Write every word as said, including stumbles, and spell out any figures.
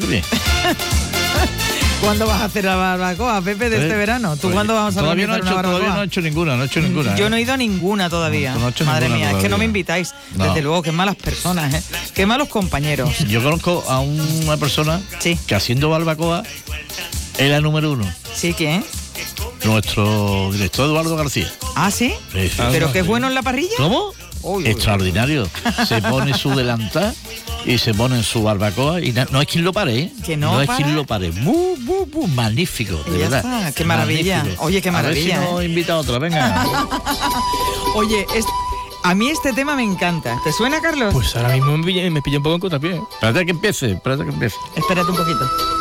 bien. ¿Cuándo vas a hacer la barbacoa, Pepe, de ¿Eh? este verano? ¿Tú Pues, cuándo vamos a todavía organizar no he hecho, una barbacoa? Todavía no he hecho ninguna, no he hecho ninguna. Yo ¿eh? no he ido a ninguna todavía. No, no he hecho Madre ninguna mía, es que no todavía. me invitáis. No. Desde luego, qué malas personas, ¿eh? Qué malos compañeros. Yo conozco a una persona Sí. que haciendo barbacoa es la número uno. ¿Sí, quién? Nuestro director Eduardo García. ¿Ah, sí? Sí, sí. ¿Pero qué es bueno en la parrilla? ¿Cómo? Uy, uy, Extraordinario. Se pone su delantal y se pone en su barbacoa y na- no hay quien lo pare, ¿eh? ¿Que no hay para? quien lo pare. Muy, muy, muy magnífico, de Y ya verdad. está, qué maravilla. Magnífico. Oye, qué maravilla, A ver si nos ¿eh? invita a otra, venga. Oye, es- a mí este tema me encanta. ¿Te suena, Carlos? Pues ahora mismo me pilla, me pilla un poco en contrapié. Espérate que empiece, espérate que empiece. Espérate un poquito.